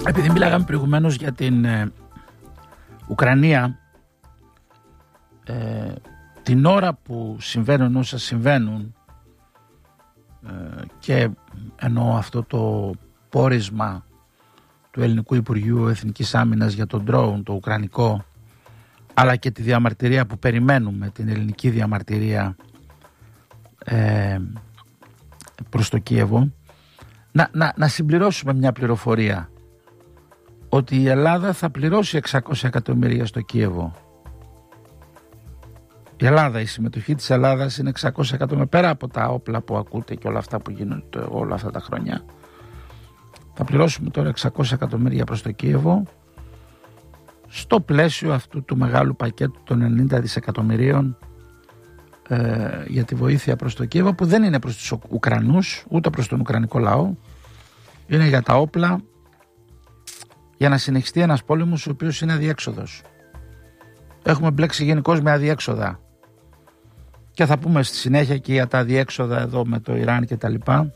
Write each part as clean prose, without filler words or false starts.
Επειδή μιλάγαμε προηγουμένως για την Ουκρανία, την ώρα που συμβαίνουν όσα συμβαίνουν, και εννοώ αυτό το πόρισμα του Ελληνικού Υπουργείου Εθνικής Άμυνας για τον drone, το ουκρανικό, αλλά και τη διαμαρτυρία που περιμένουμε, την ελληνική διαμαρτυρία προς το Κίεβο, να συμπληρώσουμε μια πληροφορία ότι η Ελλάδα θα πληρώσει 600 εκατομμύρια στο Κίεβο. Η Ελλάδα, η συμμετοχή της Ελλάδας είναι 600 εκατομμύρια, πέρα από τα όπλα που ακούτε και όλα αυτά που γίνονται όλα αυτά τα χρόνια. Θα πληρώσουμε τώρα 600 εκατομμύρια προς το Κίεβο στο πλαίσιο αυτού του μεγάλου πακέτου των 90 δισεκατομμυρίων για τη βοήθεια προς το Κίεβο, που δεν είναι προς τους Ουκρανούς ούτε προς τον Ουκρανικό λαό, είναι για τα όπλα, για να συνεχιστεί ένας πόλεμος ο οποίος είναι αδιέξοδος. Έχουμε μπλέξει γενικώς με αδιέξοδα και θα πούμε στη συνέχεια και για τα αδιέξοδα εδώ με το Ιράν και τα λοιπά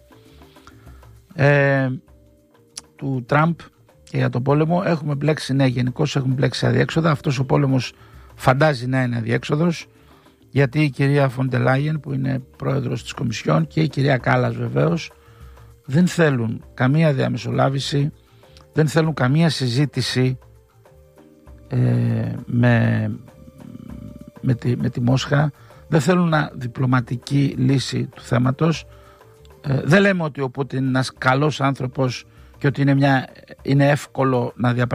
του Τραμπ και για τον πόλεμο. Έχουμε μπλέξει, ναι, γενικώς έχουμε μπλέξει αδιέξοδα. Αυτός ο πόλεμος φαντάζει να είναι αδιέξοδος, γιατί η κυρία Φοντερ Λάιεν, που είναι πρόεδρος της Κομισιόν, και η κυρία Κάλλας βεβαίως, δεν θέλουν καμία διαμεσολάβηση, δεν θέλουν καμία συζήτηση με τη Μόσχα, δεν θέλουν διπλωματική λύση του θέματος. Δεν λέμε ότι ο Πούτιν είναι ένας καλός άνθρωπος και ότι είναι εύκολο να διαπραγματευτεί